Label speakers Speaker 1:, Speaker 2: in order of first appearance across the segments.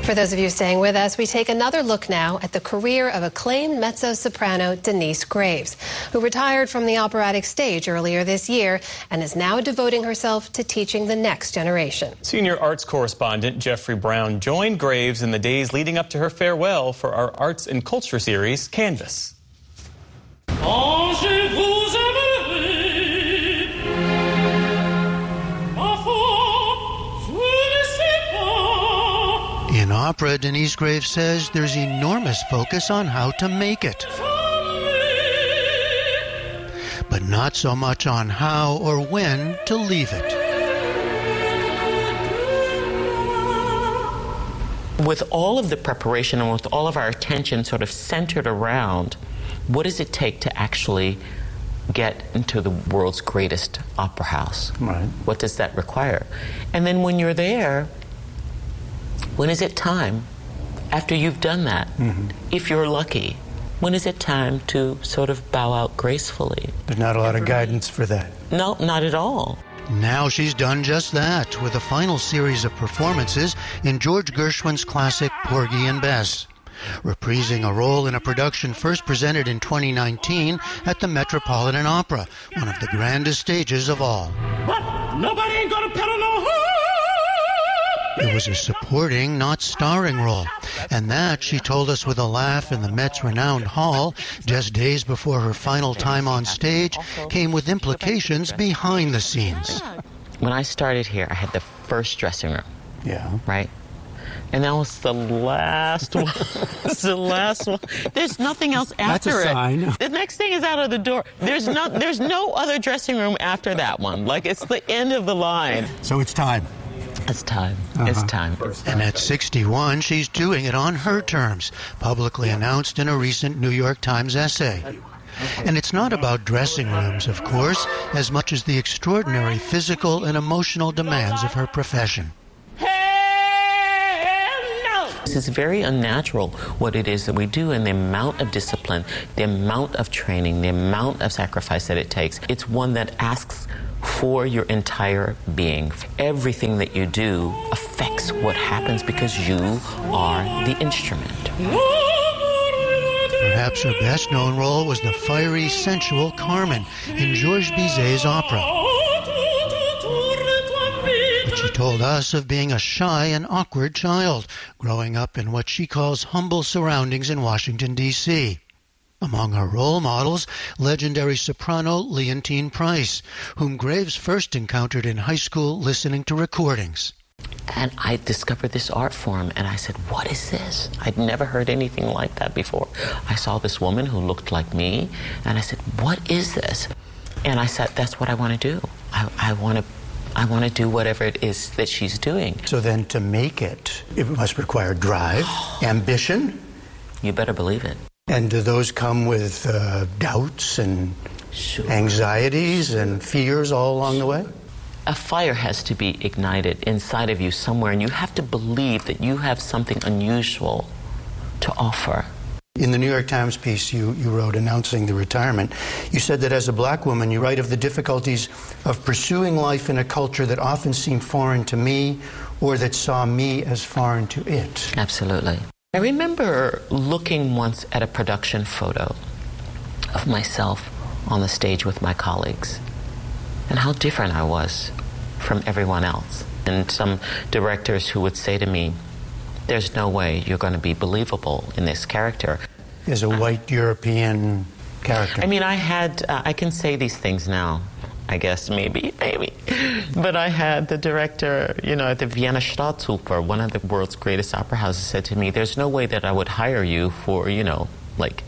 Speaker 1: For those of you staying with us, we take another look now at the career of acclaimed mezzo-soprano Denise Graves, who retired from the operatic stage earlier this year and is now devoting herself to teaching the next generation.
Speaker 2: Senior arts correspondent Jeffrey Brown joined Graves in the days leading up to her farewell for our Arts and Culture series, Canvas.
Speaker 3: In opera, Denise Graves says there's enormous focus on how to make it, but not so much on how or when to leave it.
Speaker 4: With all of the preparation and with all of our attention sort of centered around what does it take to actually get into the world's greatest opera house?
Speaker 3: Right.
Speaker 4: What does that require? And then when you're there, when is it time, after you've done that, if you're lucky, when is it time to sort of bow out gracefully?
Speaker 3: There's not a lot of guidance for that.
Speaker 4: No, not at all.
Speaker 3: Now she's done just that with a final series of performances in George Gershwin's classic Porgy and Bess, reprising a role in a production first presented in 2019 at the Metropolitan Opera, one of the grandest stages of all.
Speaker 5: What? Nobody ain't gonna pedal no horse!
Speaker 3: It was a supporting, not starring role. And that, she told us with a laugh in the Met's renowned hall, just days before her final time on stage, came with implications behind the scenes.
Speaker 4: When I started here, I had the first dressing room.
Speaker 3: Yeah.
Speaker 4: Right? And that was the last one. It's the last one. There's nothing else after
Speaker 6: That's a sign.
Speaker 4: it. The next thing is out of the door. There's no other dressing room after that one. Like, it's the end of the line.
Speaker 6: So it's time.
Speaker 4: It's time. It's time.
Speaker 3: And at 61, she's doing it on her terms, publicly announced in a recent New York Times essay. And it's not about dressing rooms, of course, as much as the extraordinary physical and emotional demands of her profession.
Speaker 4: This is very unnatural, what it is that we do, and the amount of discipline, the amount of training, the amount of sacrifice that it takes. It's one that asks for your entire being. Everything that you do affects what happens because you are the instrument.
Speaker 3: Perhaps her best-known role was the fiery, sensual Carmen in Georges Bizet's opera. But she told us of being a shy and awkward child, growing up in what she calls humble surroundings in Washington, D.C. Among her role models, legendary soprano Leontine Price, whom Graves first encountered in high school listening to recordings.
Speaker 4: And I discovered this art form, and I said, what is this? I'd never heard anything like that before. I saw this woman who looked like me, and I said, what is this? And I said, that's what I want to do. I want to do whatever it is that she's doing.
Speaker 3: So then to make it, it must require drive, ambition.
Speaker 4: You better believe it.
Speaker 3: And do those come with doubts and anxieties and fears all along the way?
Speaker 4: A fire has to be ignited inside of you somewhere, and you have to believe that you have something unusual to offer.
Speaker 3: In the New York Times piece you wrote announcing the retirement, you said that as a black woman, you write of the difficulties of pursuing life in a culture that often seemed foreign to me or that saw me as foreign to it.
Speaker 4: Absolutely. I remember looking once at a production photo of myself on the stage with my colleagues and how different I was from everyone else. And some directors who would say to me, there's no way you're going to be believable in this character.
Speaker 3: As a white European character.
Speaker 4: I mean, I can say these things now, I guess, maybe. But I had the director, at the Vienna Staatsoper, one of the world's greatest opera houses, said to me, there's no way that I would hire you for, like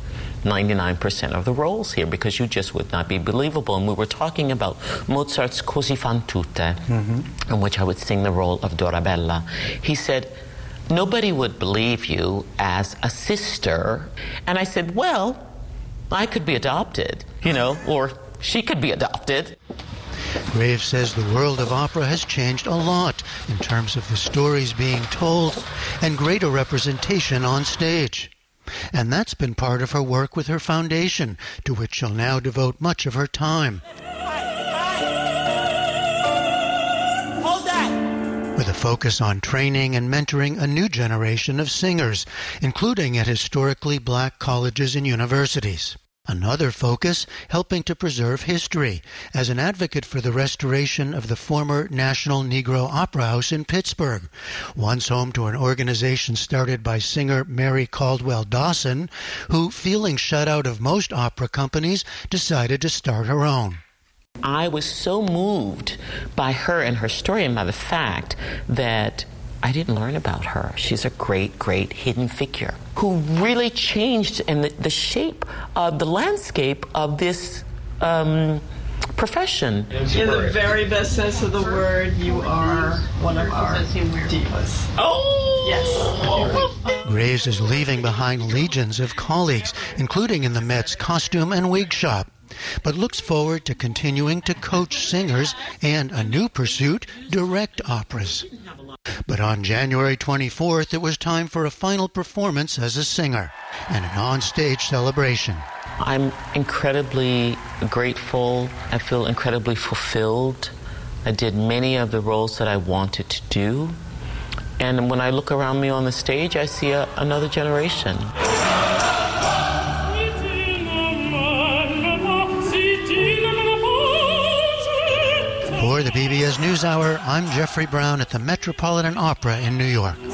Speaker 4: 99% of the roles here because you just would not be believable. And we were talking about Mozart's Così fan tutte, in which I would sing the role of Dorabella. He said, nobody would believe you as a sister. And I said, well, I could be adopted, or she could be adopted.
Speaker 3: Graves says the world of opera has changed a lot in terms of the stories being told and greater representation on stage. And that's been part of her work with her foundation, to which she'll now devote much of her time.
Speaker 4: Hold that!
Speaker 3: With a focus on training and mentoring a new generation of singers, including at historically black colleges and universities. Another focus, helping to preserve history, as an advocate for the restoration of the former National Negro Opera House in Pittsburgh, once home to an organization started by singer Mary Caldwell Dawson, who, feeling shut out of most opera companies, decided to start her own.
Speaker 4: I was so moved by her and her story and by the fact that I didn't learn about her. She's a great, great hidden figure who really changed in the shape of the landscape of this profession.
Speaker 6: In the very best sense of the word, you are one of our divas.
Speaker 4: Oh!
Speaker 6: Yes.
Speaker 3: Graves is leaving behind legions of colleagues, including in the Met's costume and wig shop, but looks forward to continuing to coach singers and a new pursuit, direct operas. But on January 24th, it was time for a final performance as a singer and an on-stage celebration.
Speaker 4: I'm incredibly grateful. I feel incredibly fulfilled. I did many of the roles that I wanted to do. And when I look around me on the stage, I see another generation.
Speaker 3: For the PBS NewsHour, I'm Jeffrey Brown at the Metropolitan Opera in New York.